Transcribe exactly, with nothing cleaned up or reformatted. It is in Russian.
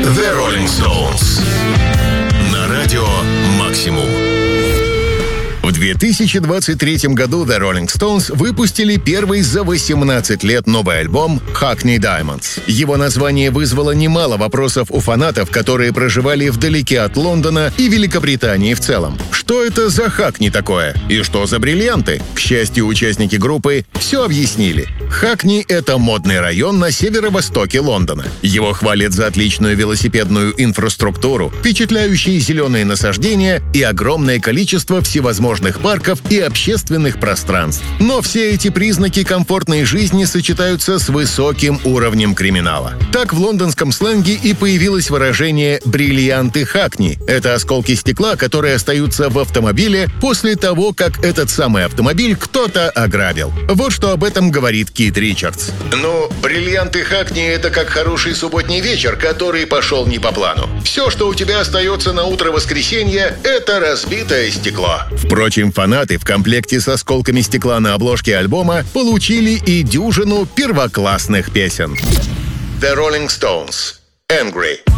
The Rolling Stones. На радио «Максимум». В две тысячи двадцать третьем году The Rolling Stones выпустили первый за восемнадцать лет новый альбом Hackney Diamonds. Его название вызвало немало вопросов у фанатов, которые проживали вдалеке от Лондона и Великобритании в целом. Что это за Hackney такое? И что за бриллианты? К счастью, участники группы все объяснили. Hackney — это модный район на северо-востоке Лондона. Его хвалят за отличную велосипедную инфраструктуру, впечатляющие зеленые насаждения и огромное количество всевозможных парков и общественных пространств. Но все эти признаки комфортной жизни сочетаются с высоким уровнем криминала. Так в лондонском сленге и появилось выражение «бриллианты Hackney». Это осколки стекла, которые остаются в автомобиле после того, как этот самый автомобиль кто-то ограбил. Вот что об этом говорит Кит Ричардс. Ну, бриллианты Hackney — это как хороший субботний вечер, который пошел не по плану. Все, что у тебя остается на утро воскресенья, это разбитое стекло. Впрочем, фанаты в комплекте с осколками стекла на обложке альбома получили и дюжину первоклассных песен. The Rolling Stones. Angry.